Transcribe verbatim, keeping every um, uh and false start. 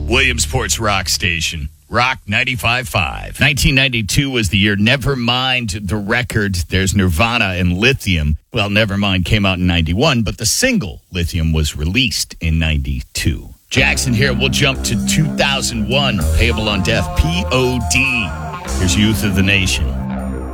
Williamsport's rock station. Rock ninety-five point five. nineteen ninety-two was the year. Nevermind the record. There's Nirvana and Lithium. Well, Nevermind came out in ninety-one, but the single Lithium was released in ninety-two. Jackson here. We'll jump to two thousand one. Payable on Death. P O D. Here's Youth of the Nation.